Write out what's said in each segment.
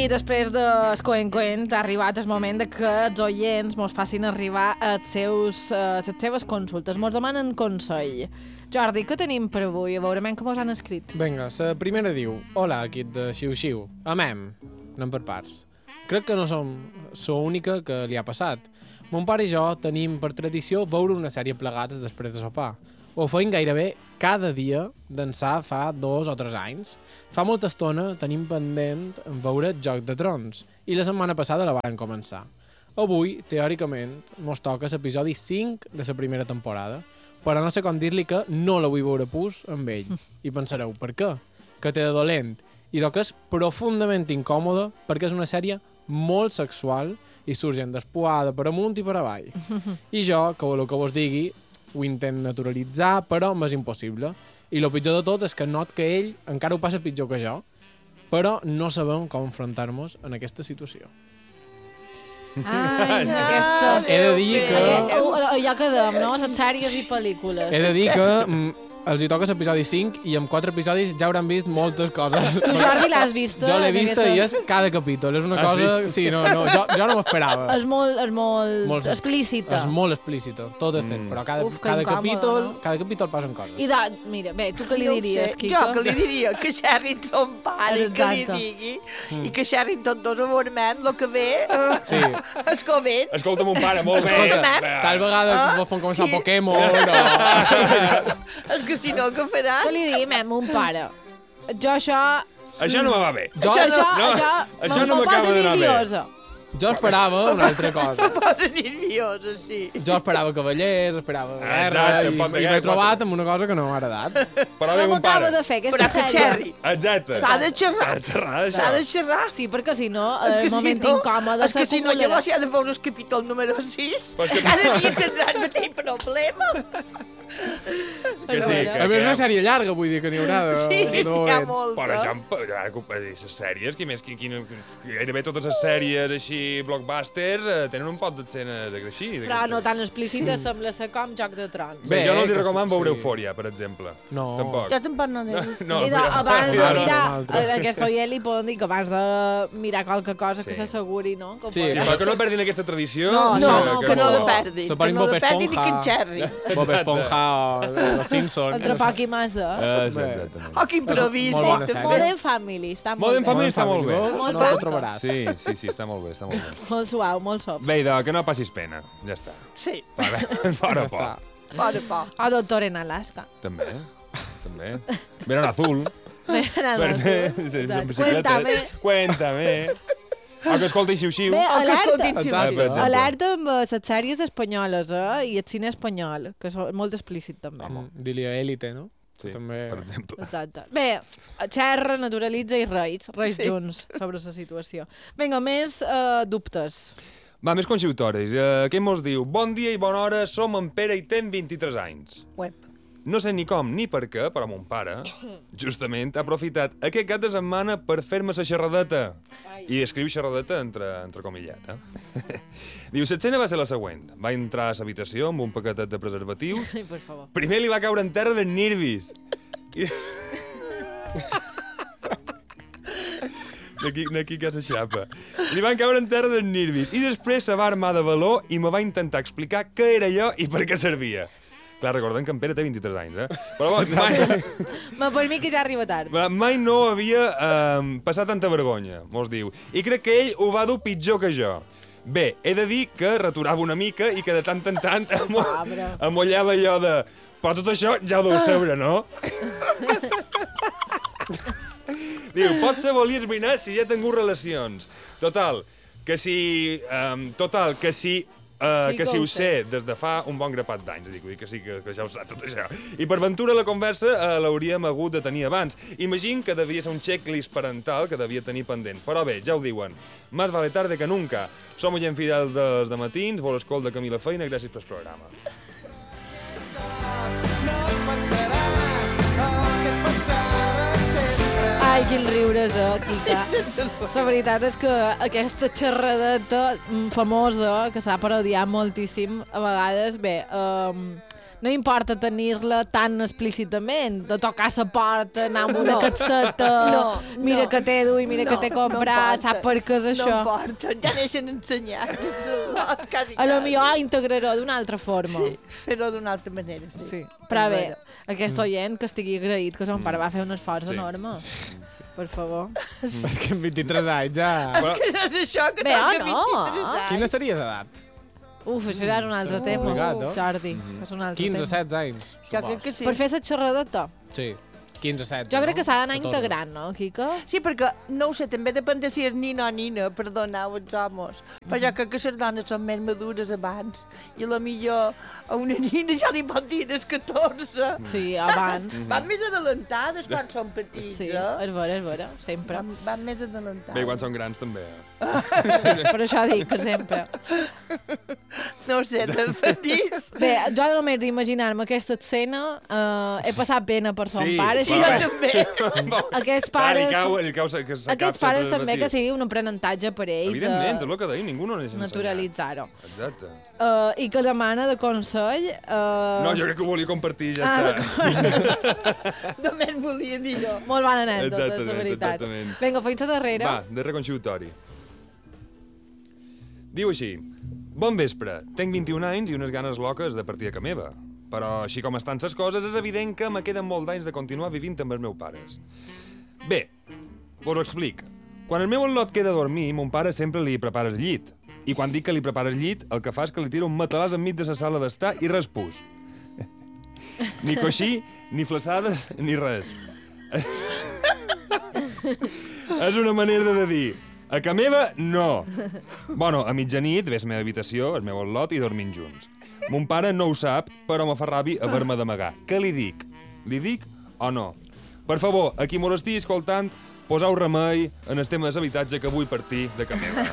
I després del Coent ha arribat el moment de que els oients mos facin arribar les seves consultes. Mos demanen consell. Jordi, què tenim per avui? A veure què mos han escrit. Vinga, la primera diu: Hola, equip de Xiu-Xiu. Amem. Anem per parts. Crec que no som l'única que li ha passat. Mon pare i jo tenim per tradició veure una sèrie plegats després de sopar. Ho feim gairebé cada dia d'ençà fa 2 o 3 anys. Fa molta estona tenim pendent veure Joc de Trons i la setmana passada la varen començar. Avui, teòricament, mos toca l'episodi 5 de la primera temporada, però no sé com dir-li que no la vull veure pus amb ell. I pensareu, per què? Que té de dolent? I que és profundament incòmode perquè és una sèrie molt sexual i surgen despuada per amunt i per avall. I jo, que voleu que vos digui, ho intent naturalitzar, però m'és impossible. I el pitjor de tot és que not que ell encara ho passa pitjor que jo, però no sabem com enfrontar-nos en aquesta situació. Ai, aquesta... He de dir que... Ja quedem, no? Les sèries i pel·lícules. He de dir que els hi toca l'episodi 5 i en 4 episodis ja hauran vist moltes coses. Tu, Jordi, l'has vista? Jo l'he vista i és cada capítol. És una cosa... Sí, no, jo no m'esperava. És molt explícita. És molt explícita, tot és temps, però cada capítol passen coses. I mira, bé, tu què li diries, Quico? Jo que li diria que xerrin son pare, que li digui, i que xerrin tots dos a veurem el que ve. Sí. Escolta'm. Escolta mon pare, molt bé. Tal vegada vos fan començar Pokémon o... És que si no, què farà? Què li diguem a mon pare? Jo això... Això no me va bé. Això no m'acaba d'anar bé. Jo esperava una altra cosa. Em posa nerviosa, sí. Jo esperava cavallers, esperava guerra, Exacte, i m'he trobat amb una cosa que no m'ha agradat. Però bé, No mon m'acaba pare. de fer aquesta Però que sèrie. xerri. Exacte. S'ha de xerrar. S'ha de xerrar. Sí, perquè si no, És el que moment si no, incòmode és que si no, s'acumularà. llavors hi ha de veure el capítol número 6. Però és que- Cada dia tindrà el mateix problema. Que sí, A més, una sèrie llarga, vull dir que n'hi haurà de... Sí, no hi ha ets. molta. Però les sèries, gairebé totes les sèries així, blockbusters, tenen un pot d'escenes així. Però no tan explícita sembla ser com Joc de Trons. Bé, jo no els que recomano veure sí. Eufòria, per exemple. No. Tampoc. Jo tampoc no l'he vist. No, I abans de no, mirar, no, no. en aquest oient li poden dir que abans de mirar qualque cosa que Sí. s'asseguri, no? Que Sí, Sí, però que no perdin aquesta tradició. No, Que no la perdi. Se Que ponin no Bob la perdi ni Esponja. que en xerri. Bob Esponja o Los Simpsons. Entre poc i massa. Exactament. Oh, que improvisi. Molt bona sèrie. Modern Family, està molt Modern bé. Family està molt bé. Molt No bé. ho trobaràs. Sí, està molt bé, està molt bé. Molt suau, molt soft. Bé, que no passis pena. Ja està. Sí, Fora Ja por. està. fora por. O Doctor en Alaska. També. Verano azul. Verde. Cuéntame. Cuéntame. O que escolti xiu-xiu. Bé, O que escoltin Exacte. xiu-xiu. per exemple. alerta amb les sèries espanyoles, i el cine espanyol, que és molt explícit també. Diria Élite, no? Sí, També. per exemple. Exacte. Bé, xerra, naturalitza i reis junts sobre la situació. Vinga, més dubtes. Va, més consultores. Què mos diu? Bon dia i bona hora, som en Pere i tem 23 anys. Web. No sé ni com ni per què, però mon pare, justament, ha aprofitat aquest cap de setmana per fer-me la xerradeta. I escriu xerradeta entre comillat, Diu, l'escena va ser la següent. Va entrar a l'habitació amb un paquetet de preservatius. Sí, per favor. Primer li va caure en terra dels nervis. I... Aquí que s'aixapa. Li van caure en terra dels nervis. I després se va armar de valor i me va intentar explicar què era jo i per què servia. Clar, recordem que en Pere té 23 anys, Però Ma per mi que ja arriba tard. mai no havia passat tanta vergonya, mos diu. I crec que ell ho va dur pitjor que jo. Bé, he de dir que returava una mica i que de tant en tant amollava allò de... Però tot això ja ho deu saber, no? Diu, potser volies vinar si ja he tingut relacions. Total, que si ho sé des de fa un bon grapat d'anys, dic, que sí, que ja ho sap tot això. I per ventura la conversa l'hauríem hagut de tenir abans. Imagino que devia ser un checklist parental que devia tenir pendent. Però bé, ja ho diuen, más vale tarde que nunca. Som gent fidel dels de matins, vol escolta de camí la feina, gràcies pel programa. Ai, quin riures, Quica. La veritat és que aquesta xerradeta famosa, que s'ha parodiat moltíssim, a vegades, bé, No importa tenir-la tan explícitament, de tocar la porta, anar amb una catseta, mira que t'he dut i mira que t'he comprat, sap per què és això? No importa, ja deixen ensenyar. A lo millor integraró d'una altra forma. Sí, fer-ho d'una altra manera, sí. Sí. Però bé, aquest oient que estigui agraït que son pare va fer un esforç enorme. Per favor. És que amb 23 anys ja... És que és això que Bé, toca no. 23 anys. Quina series edat? Uf, això ja és un altre tema, complicat, Jordi. És un altre 15 o tema. 16 anys, Jo crec que sí. Per fer la xerradeta. Sí, 15 o 16. Jo crec que s'ha d'anar A tot. integrant, no, Quico? Sí, perquè, no ho sé, també depèn de si és nina o nina, perdoneu els homes. Però jo crec que les dones són més madures abans. I a lo millor a una nina ja li pot dir els 14. Sí, abans. Van més adelantades quan són petits, Sí, és vera, sempre. Van més adelantades. Bé, quan són grans també. Per això dic que sempre. No ho sé, de petits. Bé, jo només d'imaginar-me aquesta escena he passat pena per son Sí, pare. Sí, Així jo que també. aquests Clar, pares... aquests pares també que sigui un aprenentatge per ells Evidentment, és de el que deim, ningú no neix ensenyat. naturalitzar-ho. Exacte. I que demana de consell... No, jo crec que ho volia compartir, ja està. Només volia dir jo. Molt bona anècdota, Exactament, la veritat. exactament. Vinga, fins a darrere. Va, darrer conxiutori. Diu així: bon vespre, tenc 21 anys i unes ganes loques de partir a ca meva. Però així com estan ses coses, és evident que me queden molt d'anys de continuar vivint amb els meus pares. Bé, vos ho explic. Quan el meu al·lot queda a dormir, mon pare sempre li prepara el llit. I quan dic que li prepara el llit, el que fa és que li tira un matalàs enmig de la sala d'estar i respús. Ni coixí, ni flaçades, ni res. És una manera de dir: a ca meva, no. Bueno, a mitjanit ves a la meva habitació, al meu al·lot, i dormim junts. Mon pare no ho sap, però me fa ràbi haver-me d'amagar. Què li dic? Li dic o no? Per favor, a qui m'ho estigui escoltant, poseu remei en el tema de l'habitatge que vull partir de ca meva.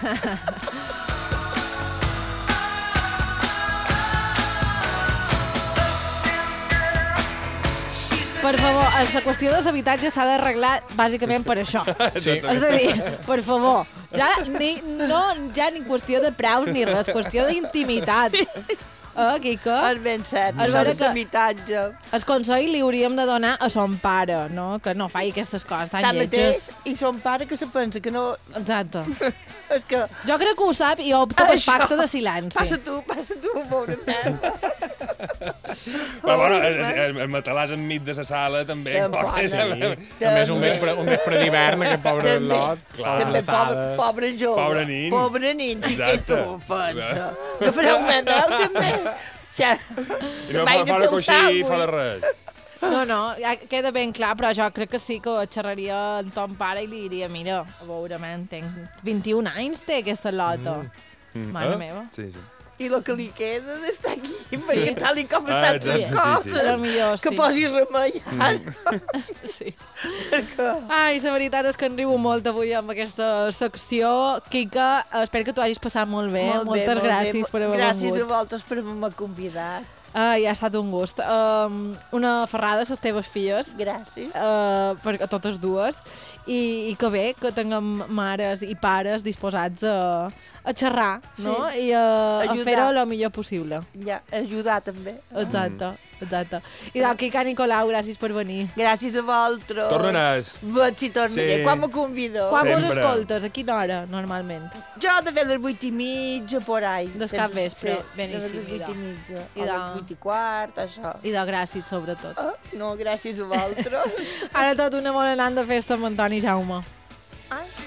Per favor, la qüestió de l'habitatge s'ha d'arreglar bàsicament per això. Sí. És a dir, per favor, ja ni qüestió de preus ni res, qüestió d'intimitat. Quico? És ben cert, És això vera és que- habitatge. El consell li hauríem de donar a son pare, no? Que no faci aquestes coses tan Tanmateix, lletges. i son pare que se pensa que no... Exacte. És que... Jo crec que ho sap i opta pel Això. pacte de silenci. Passa tu, pobre merda. Però bueno, el matalàs enmig de la sala també. També. A més, un vespre d'hivern, aquest pobre També. lot, Clar. També, flaçades. pobre jove. Pobre nin. Pobre nin, sí que Exacte. tu pensa. Que fareu una veu, també. Ja, I no vaig fa fer de un coixí, sàndwich. fa de res. No, ja queda ben clar, però jo crec que sí que xerraria amb ton pare i li diria: mira, a veure, man, tenc 21 anys, té aquesta lota. Mare meva. Sí, sí. I el que li queda d'estar aquí, perquè tal i com estan exacte, les sí, coses, sí, sí. A lo millor sí. que posi remei. Sí. Perquè... Ai, la veritat és que en riu molt avui amb aquesta secció. Quica, espero que t'ho hagis passat molt bé. Moltes gràcies per haver Gràcies a vingut. vosaltres per haver-me convidat. Ai, ha estat un gust. Una ferrada a les teves filles. Gràcies. A totes dues. I que bé que tinguem mares i pares disposats a xerrar, no? Sí. I a Ajudar. fer-ho el millor possible. Ja, ajudar també. Exacte, exacte. I del Quica Nicolau, gràcies per venir. Gràcies a vosaltres. Tornaràs. Veig si tornaré. Sí. Quan me convido? Quan vos Sempre. escoltes? A quina hora, normalment? Jo de les 8:30, por ahí. Des cap vespre. Sí, Beníssim, de les 8:30. I O de- les 8:15, això. I de gràcies, sobretot. No, gràcies a vosaltres. Ara tot una bona anant de festa amb Antoni Jaume. Ah,